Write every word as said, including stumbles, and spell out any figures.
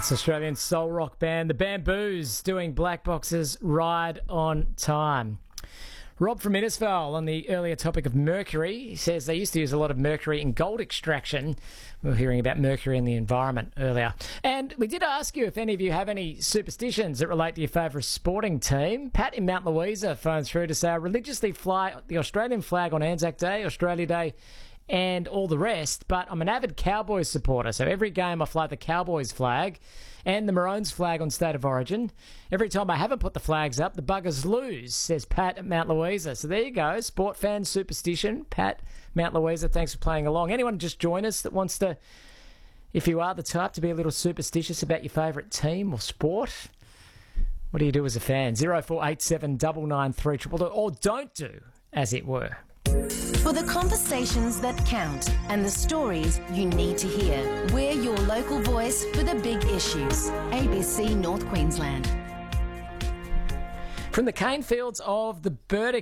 It's Australian soul rock band, the Bamboos, doing Black Box's Ride on Time. Rob from Innisfail on the earlier topic of mercury. He says they used to use a lot of mercury in gold extraction. We were hearing about mercury in the environment earlier. And we did ask you if any of you have any superstitions that relate to your favourite sporting team. Pat in Mount Louisa phones through to say, I religiously fly the Australian flag on Anzac Day, Australia Day, and all the rest, but I'm an avid Cowboys supporter, so every game I fly the Cowboys flag and the Maroons flag on State of Origin. Every time I haven't put the flags up, the Buggers lose, says Pat at Mount Louisa. So there you go, sport fan superstition. Pat, Mount Louisa, thanks for playing along. Anyone just join us that wants to, if you are the type to be a little superstitious about your favourite team or sport, what do you do as a fan? zero four eight seven nine nine three zero zero zero, or don't do, as it were. For the conversations that count and the stories you need to hear, we're your local voice for the big issues. A B C North Queensland. From the cane fields of the Burdick